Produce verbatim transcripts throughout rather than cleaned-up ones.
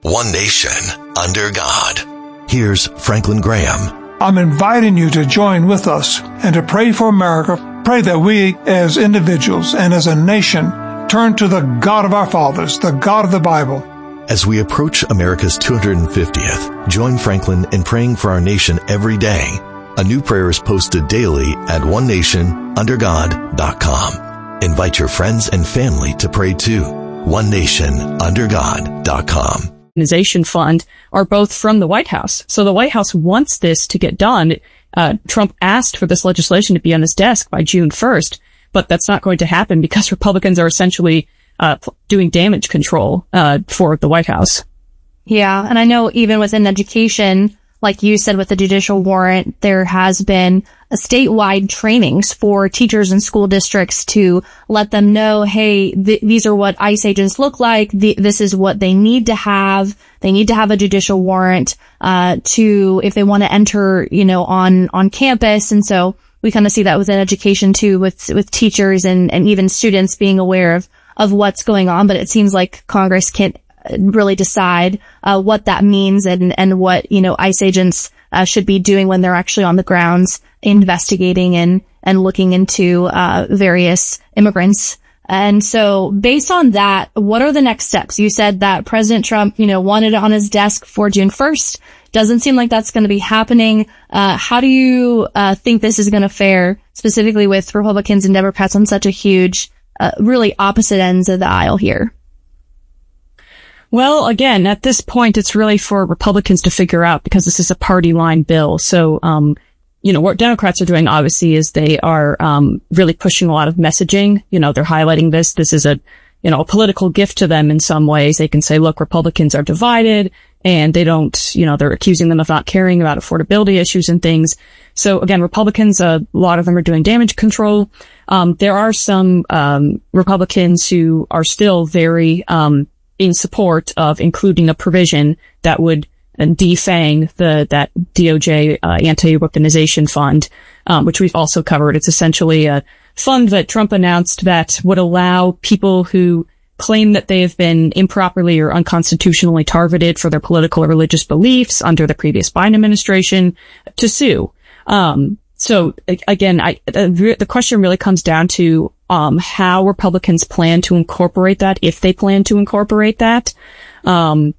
one nation, under God. Here's Franklin Graham. I'm inviting you to join with us and to pray for America. Pray that we as individuals and as a nation turn to the God of our fathers, the God of the Bible. As we approach America's two hundred fiftieth, join Franklin in praying for our nation every day. A new prayer is posted daily at one nation under god dot com. Invite your friends and family to pray too. one nation under god dot com. Organization fund are both from the White House. So the White House wants this to get done. Uh, Trump asked for this legislation to be on his desk by June first, but that's not going to happen because Republicans are essentially uh doing damage control uh for the White House. Yeah, and I know even within education, like you said with the judicial warrant, there has been a statewide trainings for teachers and school districts to let them know, hey, th- these are what ICE agents look like. Th- this is what they need to have. They need to have a judicial warrant uh to if they want to enter, you know, on on campus. And so we kind of see that within education too, with with teachers and and even students being aware of of what's going on. But it seems like Congress can't really decide uh what that means and and what, you know, ICE agents uh, should be doing when they're actually on the grounds investigating and and looking into uh various immigrants. And so based on that, what are the next steps? You said that President Trump, you know, wanted it on his desk for June first. Doesn't seem like that's going to be happening. Uh how do you uh think this is going to fare, specifically with Republicans and Democrats on such a huge uh, really opposite ends of the aisle here? Well, again, at this point, it's really for Republicans to figure out because this is a party line bill. So, um, you know, what Democrats are doing, obviously, is they are, um, really pushing a lot of messaging. You know, they're highlighting this. This is a, you know, a political gift to them in some ways. They can say, look, Republicans are divided and they don't, you know, they're accusing them of not caring about affordability issues and things. So again, Republicans, a lot of them are doing damage control. Um, there are some, um, Republicans who are still very, um, in support of including a provision that would defang the, that D O J, uh, anti-weaponization fund, um, which we've also covered. It's essentially a fund that Trump announced that would allow people who claim that they have been improperly or unconstitutionally targeted for their political or religious beliefs under the previous Biden administration to sue. Um, so again, I, the, the question really comes down to, um, how Republicans plan to incorporate that, if they plan to incorporate that. Um,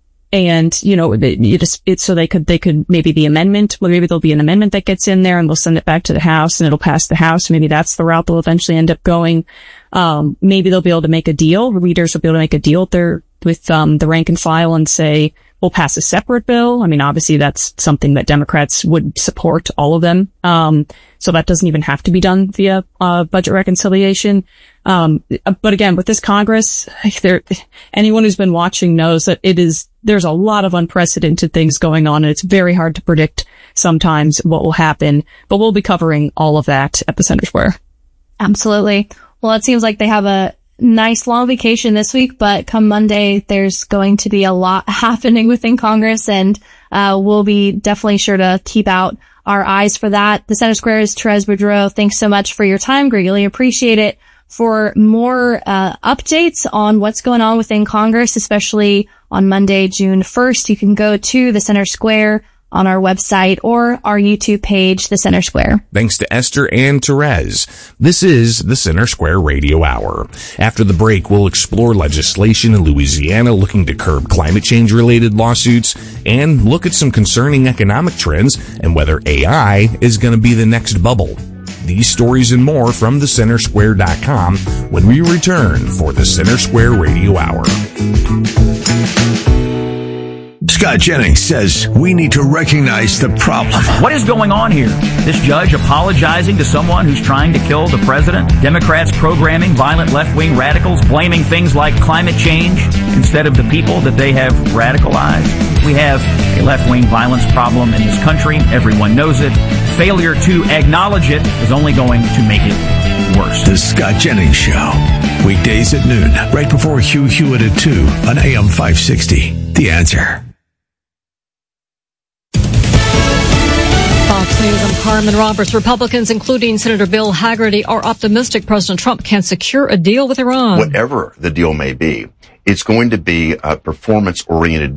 and, you know, you just, it's so they could, they could maybe the amendment, well, maybe there'll be an amendment that gets in there and they'll send it back to the House and it'll pass the House. Maybe that's the route they'll eventually end up going. Um, maybe they'll be able to make a deal. Leaders will be able to make a deal there with, um, the rank and file and say, we'll pass a separate bill. I mean, obviously that's something that Democrats would support, all of them. Um, so that doesn't even have to be done via, uh, budget reconciliation. Um, but again, with this Congress, there, anyone who's been watching knows that it is, there's a lot of unprecedented things going on and it's very hard to predict sometimes what will happen, but we'll be covering all of that at the Center Square. Absolutely. Well, it seems like they have a nice long vacation this week, but come Monday, there's going to be a lot happening within Congress, and uh we'll be definitely sure to keep out our eyes for that. The Center Square's Therese Boudreau, thanks so much for your time. Greatly appreciate it. For more uh updates on what's going on within Congress, especially on Monday, June first, you can go to the Center Square on our website or our YouTube page, The Center Square. Thanks to Esther and Therese. This is the Center Square Radio Hour. After the break, we'll explore legislation in Louisiana looking to curb climate change-related lawsuits and look at some concerning economic trends and whether A I is going to be the next bubble. These stories and more from the center square dot com when we return for the Center Square Radio Hour. Scott Jennings says we need to recognize the problem. What is going on here? This judge apologizing to someone who's trying to kill the president? Democrats programming violent left-wing radicals, blaming things like climate change instead of the people that they have radicalized? We have a left-wing violence problem in this country. Everyone knows it. Failure to acknowledge it is only going to make it worse. The Scott Jennings Show. Weekdays at noon, right before Hugh Hewitt at two on A M five sixty. The Answer. Fox News, I'm Carmen Roberts. Republicans, including Senator Bill Hagerty, are optimistic President Trump can secure a deal with Iran. Whatever the deal may be, it's going to be a performance-oriented